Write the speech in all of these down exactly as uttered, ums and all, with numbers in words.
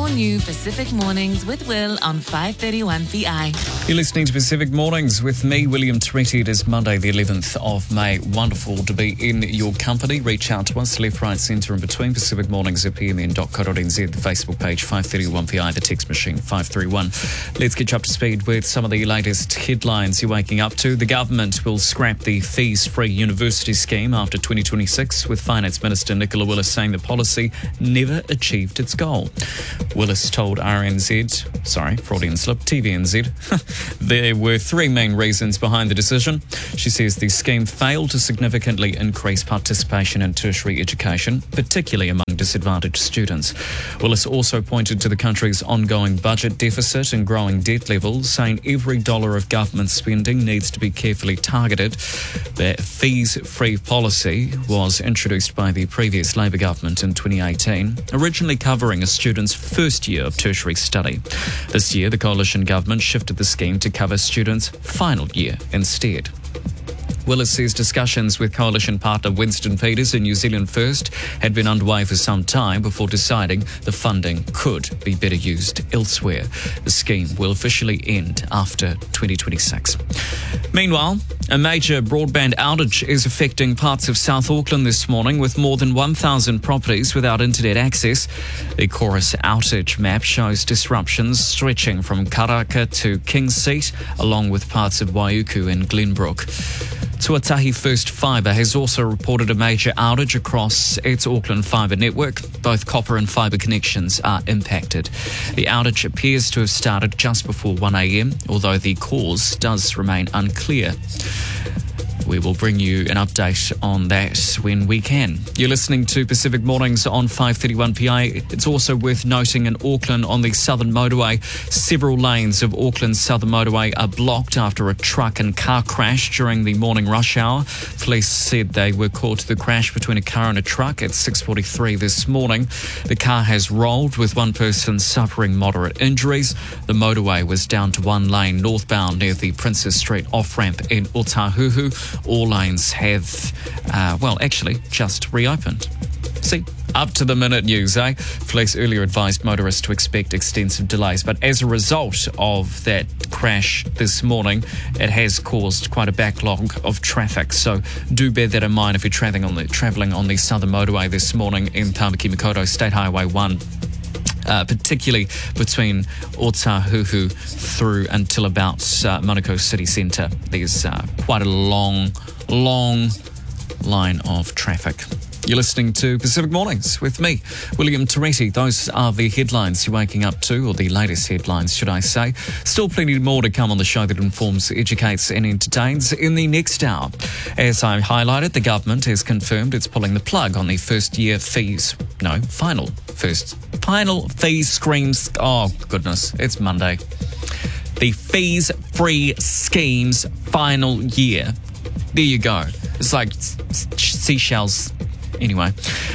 all-new Pacific Mornings with Will on five thirty-one P I. You're listening to Pacific Mornings with me, William Toretti. It is Monday, the eleventh of May. Wonderful to be in your company. Reach out to us, left, right, centre and between. Pacific Mornings at p m n dot co dot n z, the Facebook page five thirty-one P I, the text machine five three one. Let's get you up to speed with some of the latest headlines you're waking up to. The government will scrap the fees-free university scheme after twenty twenty-six, with Finance Minister Nicola Willis saying the policy never achieved its goal. Willis told R N Z, sorry, Freudian slip, T V N Z, there were three main reasons behind the decision. She says the scheme failed to significantly increase participation in tertiary education, particularly among disadvantaged students. Willis also pointed to the country's ongoing budget deficit and growing debt levels, saying every dollar of government spending needs to be carefully targeted. The fees-free policy was introduced by the previous Labor government in twenty eighteen, originally covering a student's first year of tertiary study. This year, the coalition government shifted the scheme to cover students' final year instead. Willis says discussions with coalition partner Winston Peters and New Zealand First had been underway for some time before deciding the funding could be better used elsewhere. The scheme will officially end after twenty twenty-six. Meanwhile, a major broadband outage is affecting parts of South Auckland this morning, with more than one thousand properties without internet access. The Chorus outage map shows disruptions stretching from Karaka to King's Seat, along with parts of Waiuku and Glenbrook. Tuatahi First Fibre has also reported a major outage across its Auckland fibre network. Both copper and fibre connections are impacted. The outage appears to have started just before one a m, although the cause does remain unclear. We will bring you an update on that when we can. You're listening to Pacific Mornings on five thirty-one P I. It's also worth noting in Auckland on the Southern Motorway, several lanes of Auckland's Southern Motorway are blocked after a truck and car crash during the morning rush hour. Police said they were called to the crash between a car and a truck at six forty-three this morning. The car has rolled, with one person suffering moderate injuries. The motorway was down to one lane northbound near the Princess Street off-ramp in Otahuhu. All lanes have, uh, well, actually just reopened. See, up to the minute news, eh? Police earlier advised motorists to expect extensive delays, but as a result of that crash this morning, it has caused quite a backlog of traffic. So do bear that in mind if you're travelling on the, travelling on the Southern Motorway this morning in Tamaki Makaurau, State Highway one. Uh, particularly between Otahuhu through until about uh, Manukau City Centre. There's uh, quite a long, long line of traffic. You're listening to Pacific Mornings with me, William Toretti. Those are the headlines you're waking up to, or the latest headlines, should I say. Still plenty more to come on the show that informs, educates and entertains in the next hour. As I highlighted, the government has confirmed it's pulling the plug on the first year fees. No, final first. Final fees screams. Oh, goodness, it's Monday. The fees-free scheme's final year. There you go. It's like seashells. Anyway,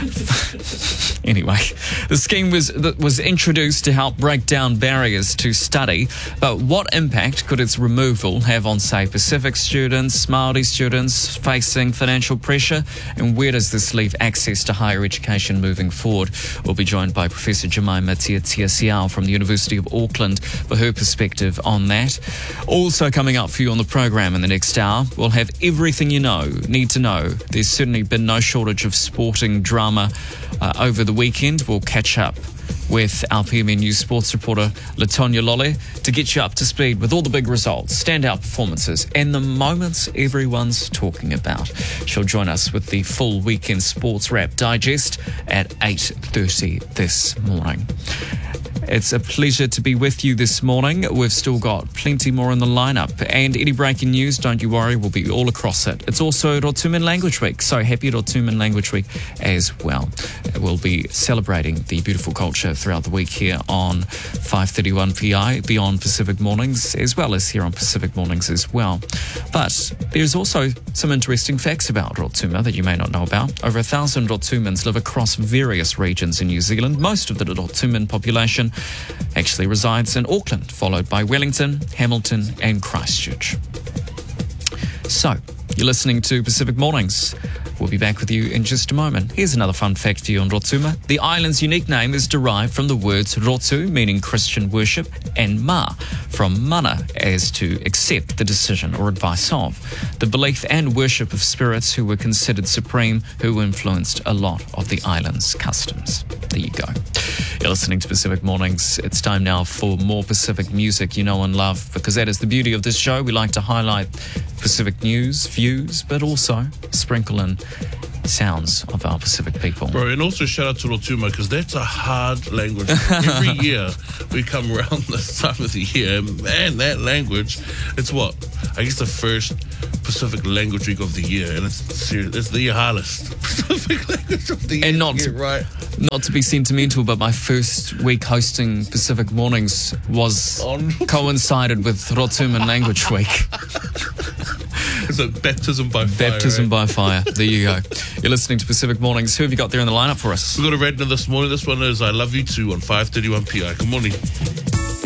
anyway, the scheme was was introduced to help break down barriers to study, but what impact could its removal have on, say, Pacific students, Māori students facing financial pressure, and where does this leave access to higher education moving forward? We'll be joined by Professor Jemima Tiatiasiao from the University of Auckland for her perspective on that. Also coming up for you on the program in the next hour, we'll have everything you know, need to know. There's certainly been no shortage of sporting drama uh, over the weekend. We'll catch up with our P M N News sports reporter Latonya Lolly to get you up to speed with all the big results, standout performances and the moments everyone's talking about. She'll join us with the full weekend sports wrap digest at eight thirty this morning. It's a pleasure to be with you this morning. We've still got plenty more in the lineup. And any breaking news, don't you worry, we'll be all across it. It's also Rotuman Language Week, so happy Rotuman Language Week as well. We'll be celebrating the beautiful culture throughout the week here on five thirty-one P I, beyond Pacific Mornings, as well as here on Pacific Mornings as well. But there's also some interesting facts about Rotuma that you may not know about. Over a thousand Rotumans live across various regions in New Zealand. Most of the Rotuman population actually resides in Auckland, followed by Wellington, Hamilton and Christchurch. So, You're listening to Pacific Mornings. We'll be back with you in just a moment. Here's another fun fact for you on Rotuma. The island's unique name is derived from the words rotu, meaning Christian worship, and ma, from mana, as to accept the decision or advice of. The belief and worship of spirits who were considered supreme, who influenced a lot of the island's customs. There you go. You're listening to Pacific Mornings. It's time now for more Pacific music you know and love, because that is the beauty of this show. We like to highlight Pacific news, views, but also sprinkle in sounds of our Pacific people. Bro, and also shout out to Rotuma, because that's a hard language. Every year we come around this time of the year, man, that language, it's what? I guess the first Pacific language week of the year, and it's serious, it's the hardest Pacific language of the year. And not, to get right. Not to be sentimental, but my first week hosting Pacific Mornings was On. coincided with Rotuman Language Week. It's a baptism by fire. Baptism right? by fire. There you go. You're listening to Pacific Mornings. Who have you got there in the lineup for us? We've got a random this morning. This one is I Love You Too on five thirty-one P I. Good morning.